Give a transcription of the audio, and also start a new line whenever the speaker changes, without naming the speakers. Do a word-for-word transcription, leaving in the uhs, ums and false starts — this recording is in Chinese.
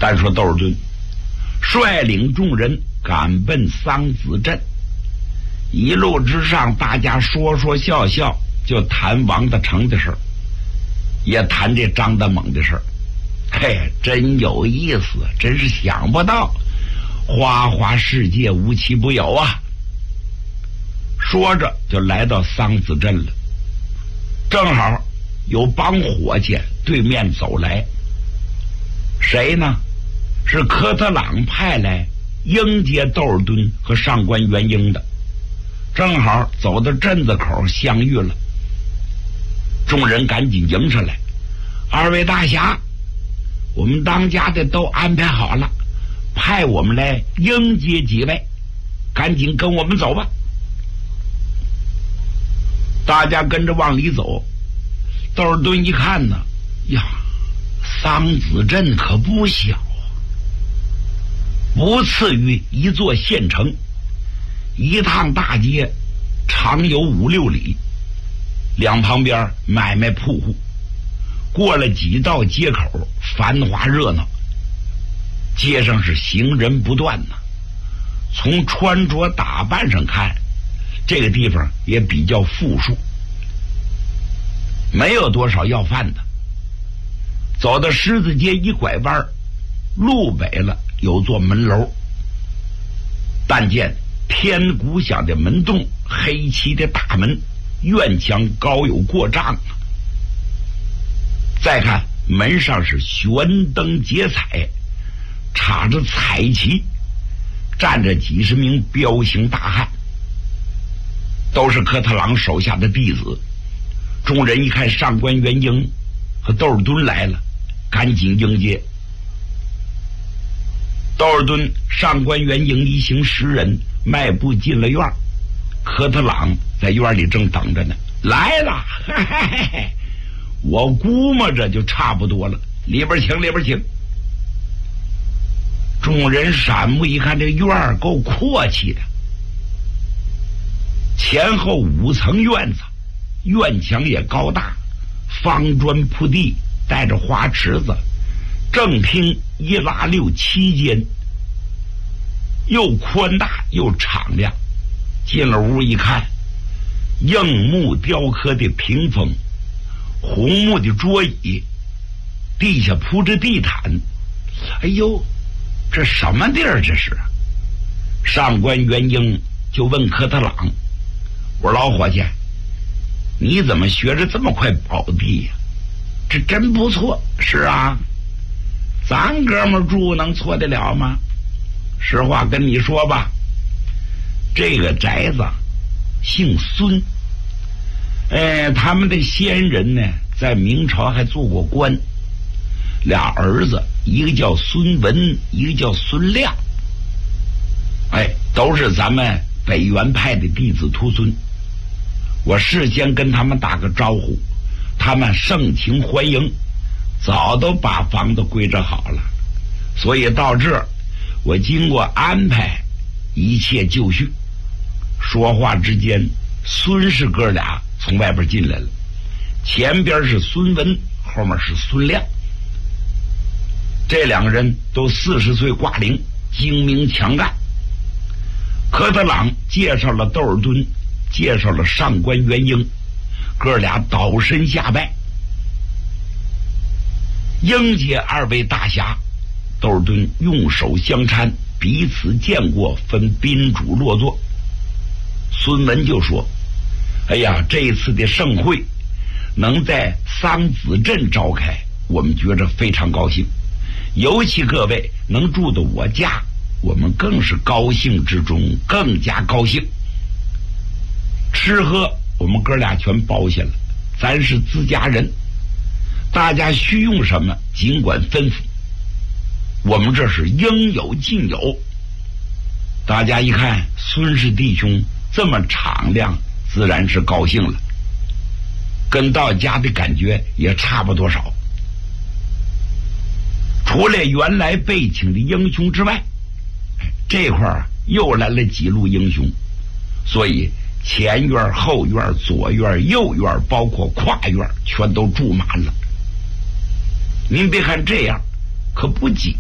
单说窦尔敦率领众人赶奔桑梓镇，一路之上大家说说笑笑，就谈王大成的事儿，也谈这张大猛的事儿。嘿，真有意思，真是想不到，花花世界无奇不有啊。说着就来到桑梓镇了，正好有帮伙计对面走来，谁呢？是科特朗派来迎接窦尔敦和上官元英的，正好走到镇子口相遇了。众人赶紧迎上来，二位大侠，我们当家的都安排好了，派我们来迎接几位，赶紧跟我们走吧。大家跟着往里走，窦尔敦一看呢，呀，桑梓镇可不小，不次于一座县城，一趟大街长有五六里，两旁边买卖铺户，过了几道街口，繁华热闹，街上是行人不断呢。从穿着打扮上看，这个地方也比较富庶，没有多少要饭的。走到狮子街一拐弯，路北了有座门楼，但见天鼓响的门洞，黑漆的大门，院墙高有过丈。再看门上是悬灯结彩，插着彩旗，站着几十名彪形大汉，都是科特朗手下的弟子。众人一看上官元英和窦尔敦来了，赶紧迎接。窦尔敦、上官元英一行十人迈步进了院，科特朗在院里正等着呢。来了，嘿嘿嘿，我估摸着就差不多了，里边请，里边请。众人闪目一看，这院儿够阔气的，前后五层院子，院墙也高大，方砖铺地，带着花池子，正厅一拉六七间，又宽大又敞亮。进了屋一看，硬木雕刻的屏风，红木的桌椅，地下铺着地毯。哎呦，这什么地儿这是？上官元英就问科特朗，我说老伙计，你怎么学着这么块宝地呀？这真不错。是啊，咱哥们住能错得了吗？实话跟你说吧，这个宅子姓孙，呃，他们的先人呢，在明朝还做过官，俩儿子，一个叫孙文，一个叫孙亮，哎，都是咱们北元派的弟子徒孙。我事先跟他们打个招呼，他们盛情欢迎，早都把房子归置好了。所以到这儿，我经过安排，一切就绪。说话之间，孙氏哥俩从外边进来了，前边是孙文，后面是孙亮。这两个人都四十岁挂龄，精明强干。科特朗介绍了窦尔敦，介绍了上官元英，哥俩倒身下拜，迎接二位大侠。窦尔敦用手相搀，彼此见过，分宾主落座。孙文就说，哎呀，这次的盛会能在桑梓镇召开，我们觉着非常高兴，尤其各位能住到我家，我们更是高兴之中更加高兴。吃喝我们哥俩全包下了，咱是自家人，大家需用什么尽管吩咐，我们这是应有尽有。大家一看孙氏弟兄这么敞亮，自然是高兴了，跟到家的感觉也差不多少。除了原来被请的英雄之外，这块儿又来了几路英雄，所以前院、后院、左院、右院，包括跨院，全都住满了。您别看这样，可不挤。